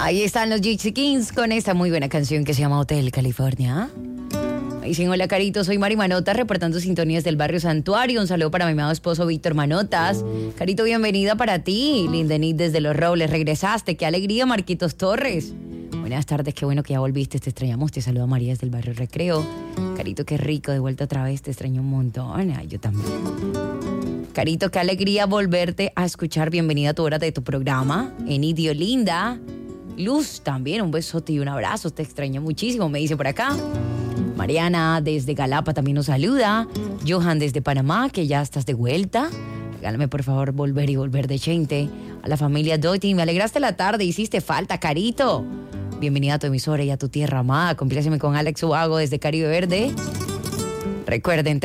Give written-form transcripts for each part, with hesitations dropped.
Ahí están los Gypsy Kings con esta muy buena canción que se llama Hotel California. Ahí dicen, hola Carito, soy Mari Manotas reportando sintonías del barrio Santuario. Un saludo para mi amado esposo Víctor Manotas. Carito, bienvenida para ti. Lindenit desde Los Robles, regresaste. Qué alegría, Marquitos Torres. Buenas tardes, qué bueno que ya volviste, te extrañamos. Te saluda María desde el barrio Recreo. Carito, qué rico, de vuelta otra vez, te extraño un montón. Ay, yo también. Carito, qué alegría volverte a escuchar. Bienvenida a tu hora de tu programa. Enidio Linda. Luz también, un besote y un abrazo. Te extraño muchísimo, me dice por acá. Mariana desde Galapa también nos saluda. Johan desde Panamá, que ya estás de vuelta. Regálame por favor volver y volver de Chente. A la familia Doty, me alegraste la tarde, hiciste falta, Carito. Bienvenida a tu emisora y a tu tierra amada. Compláceme con Alex Ubago desde Caribe Verde. Recuerden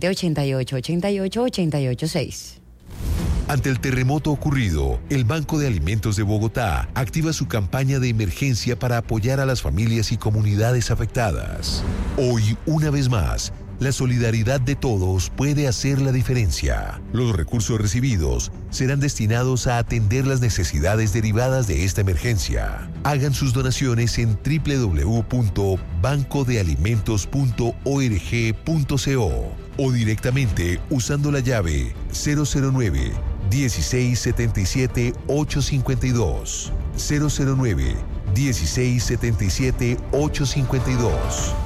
320-88-88-88-6. Ante el terremoto ocurrido, el Banco de Alimentos de Bogotá activa su campaña de emergencia para apoyar a las familias y comunidades afectadas. Hoy, una vez más, la solidaridad de todos puede hacer la diferencia. Los recursos recibidos serán destinados a atender las necesidades derivadas de esta emergencia. Hagan sus donaciones en www.bancodealimentos.org.co o directamente usando la llave 009 1677 852 009 1677 852.